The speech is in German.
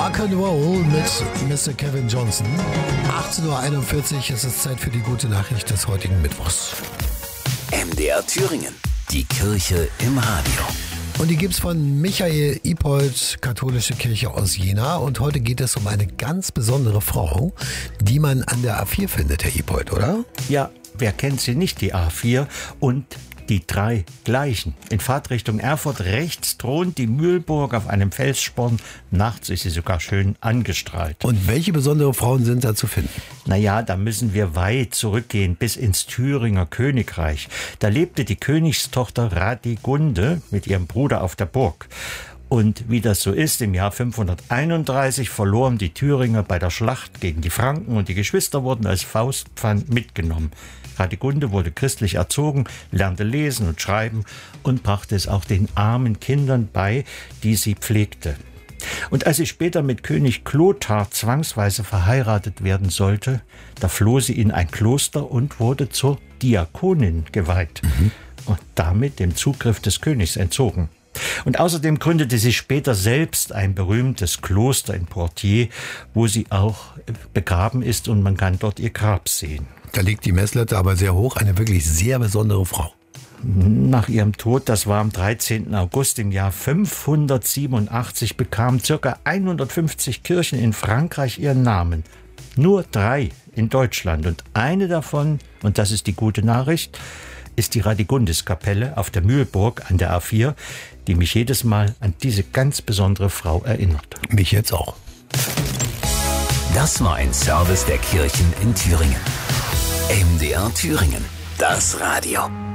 Rock'n'Roll mit Mr. Kevin Johnson. 18:41 Uhr, es ist Zeit für die gute Nachricht des heutigen Mittwochs. MDR Thüringen, die Kirche im Radio. Und die gibt's von Michael Ipold, Katholische Kirche aus Jena. Und heute geht es um eine ganz besondere Frau, die man an der A4 findet, Herr Ipold, oder? Ja, wer kennt sie nicht, die A4 und die drei gleichen. In Fahrtrichtung Erfurt rechts thront die Mühlburg auf einem Felssporn. Nachts ist sie sogar schön angestrahlt. Und welche besondere Frauen sind da zu finden? Naja, da müssen wir weit zurückgehen, bis ins Thüringer Königreich. Da lebte die Königstochter Radigunde mit ihrem Bruder auf der Burg. Und wie das so ist, im Jahr 531 verloren die Thüringer bei der Schlacht gegen die Franken und die Geschwister wurden als Faustpfand mitgenommen. Radigunde wurde christlich erzogen, lernte lesen und schreiben und brachte es auch den armen Kindern bei, die sie pflegte. Und als sie später mit König Klothar zwangsweise verheiratet werden sollte, da floh sie in ein Kloster und wurde zur Diakonin geweiht und damit dem Zugriff des Königs entzogen. Und außerdem gründete sie später selbst ein berühmtes Kloster in Poitiers, wo sie auch begraben ist und man kann dort ihr Grab sehen. Da liegt die Messlatte aber sehr hoch, eine wirklich sehr besondere Frau. Nach ihrem Tod, das war am 13. August im Jahr 587, bekamen ca. 150 Kirchen in Frankreich ihren Namen. Nur 3 in Deutschland und eine davon, und das ist die gute Nachricht, ist die Radigundiskapelle auf der Mühlburg an der A4, die mich jedes Mal an diese ganz besondere Frau erinnert. Mich jetzt auch. Das war ein Service der Kirchen in Thüringen. MDR Thüringen, das Radio.